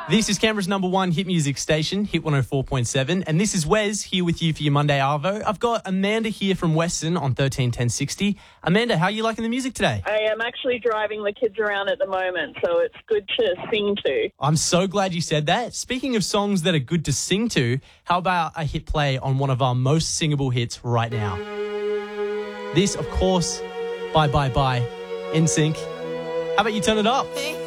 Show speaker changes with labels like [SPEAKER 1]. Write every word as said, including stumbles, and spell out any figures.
[SPEAKER 1] This is Canberra's number one hit music station, Hit one oh four point seven. And this is Wes here with you for your Monday Arvo. I've got Amanda here from Western on thirteen ten sixty. Amanda, how are you liking the music today?
[SPEAKER 2] I am actually driving the kids around at the moment, so it's good to sing to.
[SPEAKER 1] I'm so glad you said that. Speaking of songs that are good to sing to, how about a hit play on one of our most singable hits right now? This, of course, Bye Bye Bye, N Sync. How about you turn it up?